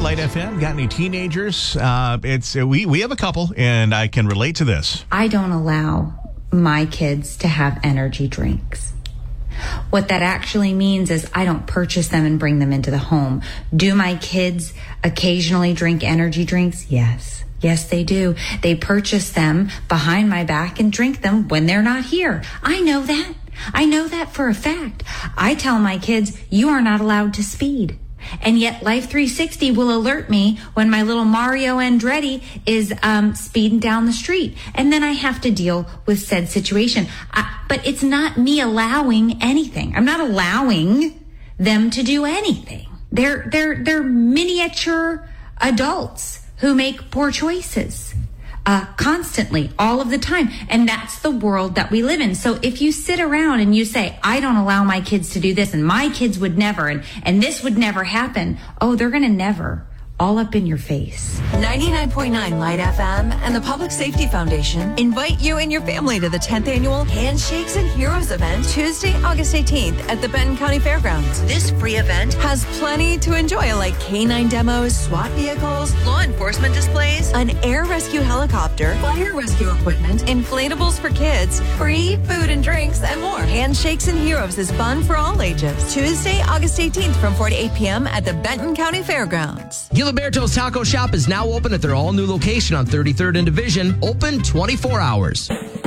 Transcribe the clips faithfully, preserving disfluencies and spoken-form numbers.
Light F M. Got any teenagers? Uh, it's uh, we we have a couple, and I can relate to this. I don't allow my kids to have energy drinks. What that actually means is I don't purchase them and bring them into the home. Do my kids occasionally drink energy drinks? Yes. Yes, they do. They purchase them behind my back and drink them when they're not here. I know that. I know that for a fact. I tell my kids, you are not allowed to speed. And yet Life three sixty will alert me when my little Mario Andretti is um, speeding down the street. And then I have to deal with said situation. I, but it's not me allowing anything. I'm not allowing them to do anything. They're, they're, they're miniature adults who make poor choices. Uh, constantly, all of the time. And that's the world that we live in. So if you sit around and you say, I don't allow my kids to do this, and my kids would never, and, and this would never happen, oh, they're going to never. All up in your face. ninety-nine point nine Light F M and the Public Safety Foundation invite you and your family to the tenth annual Handshakes and Heroes event, Tuesday, August eighteenth at the Benton County Fairgrounds. This free event has plenty to enjoy, like K nine demos, SWAT vehicles, law enforcement displays, an air rescue helicopter, fire rescue equipment, inflatables for kids, free food and drinks, and more. Handshakes and Heroes is fun for all ages. Tuesday, August eighteenth from four to eight p.m. at the Benton County Fairgrounds. Giliberto's Taco Shop is now open at their all-new location on thirty-third and Division, open twenty-four hours.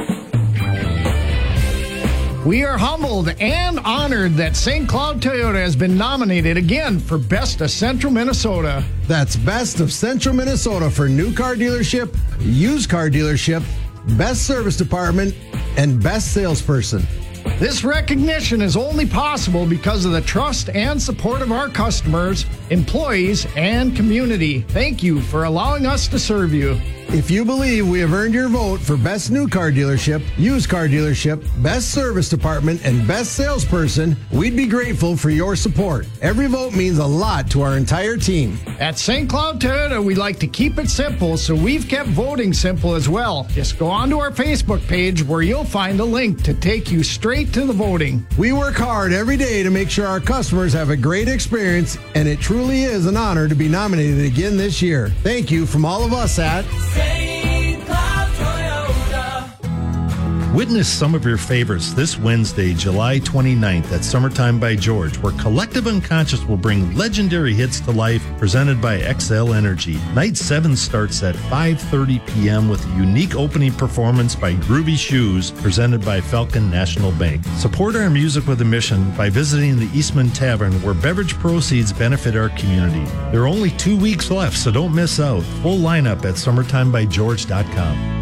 We are humbled and honored that Saint Cloud Toyota has been nominated again for Best of Central Minnesota. That's Best of Central Minnesota for new car dealership, used car dealership, best service department, and best salesperson. This recognition is only possible because of the trust and support of our customers, employees, and community. Thank you for allowing us to serve you. If you believe we have earned your vote for Best New Car Dealership, Used Car Dealership, Best Service Department, and Best Salesperson, we'd be grateful for your support. Every vote means a lot to our entire team. At Saint Cloud Toyota, we like to keep it simple, so we've kept voting simple as well. Just go onto our Facebook page where you'll find a link to take you straight to the voting. We work hard every day to make sure our customers have a great experience, and it truly is an honor to be nominated again this year. Thank you from all of us at Saint Cloud Toyota. Witness some of your favorites this Wednesday, July twenty-ninth at Summertime by George, where Collective Unconscious will bring legendary hits to life presented by X L Energy. Night seven starts at five thirty p.m. with a unique opening performance by Groovy Shoes presented by Falcon National Bank. Support our music with a mission by visiting the Eastman Tavern, where beverage proceeds benefit our community. There are only two weeks left, so don't miss out. Full lineup at summertime by george dot com.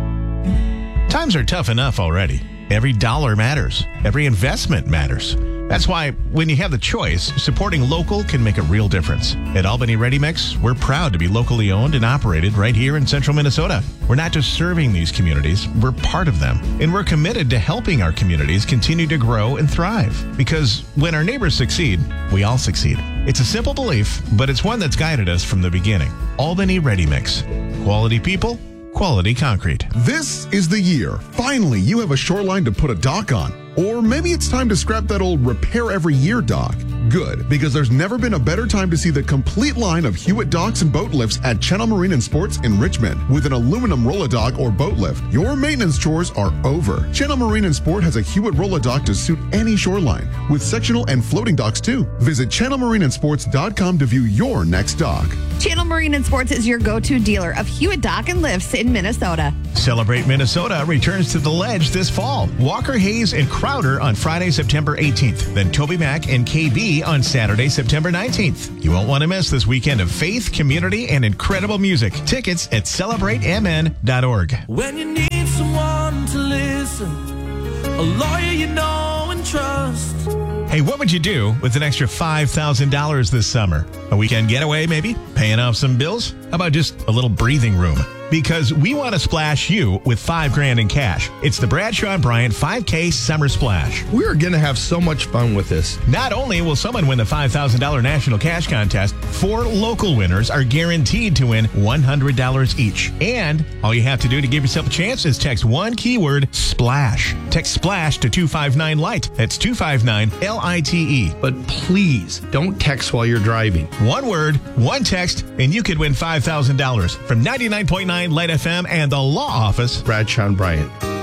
Times are tough enough already. Every dollar matters. Every investment matters. That's why when you have the choice, supporting local can make a real difference. At Albany Ready Mix, we're proud to be locally owned and operated right here in central Minnesota. We're not just serving these communities, we're part of them. And we're committed to helping our communities continue to grow and thrive. Because when our neighbors succeed, we all succeed. It's a simple belief, but it's one that's guided us from the beginning. Albany Ready Mix. Quality people, quality concrete. This is the year. Finally, you have a shoreline to put a dock on. Or maybe it's time to scrap that old repair every year dock. Good, because there's never been a better time to see the complete line of Hewitt docks and boat lifts at Channel Marine and Sports in Richmond. With an aluminum roll-a-dock or boat lift, your maintenance chores are over. Channel Marine and Sport has a Hewitt roll-a-dock to suit any shoreline, with sectional and floating docks too. Visit channel marine and sports dot com to view your next dock. Channel Marine and Sports is your go-to dealer of Hewitt dock and lifts in Minnesota. Celebrate Minnesota returns to the Ledge this fall. Walker Hayes and Crowder on Friday, September eighteenth. Then Toby Mac and K B on Saturday, September nineteenth. You won't want to miss this weekend of faith, community, and incredible music. Tickets at celebrate m n dot org. When you need someone to listen, a lawyer you know and trust. Hey, what would you do with an extra five thousand dollars this summer? A weekend getaway, maybe? Paying off some bills? How about just a little breathing room? Because we want to splash you with five grand in cash. It's the Bradshaw and Bryant five K Summer Splash. We're going to have so much fun with this. Not only will someone win the five thousand dollars National Cash Contest, four local winners are guaranteed to win one hundred dollars each. And all you have to do to give yourself a chance is text one keyword, SPLASH. Text SPLASH to two five nine LIGHT. That's two five nine L I T E. But please, don't text while you're driving. One word, one text, and you could win five thousand dollars. From ninety-nine point nine Light F M and the Law Office, Bradshaw and Bryant.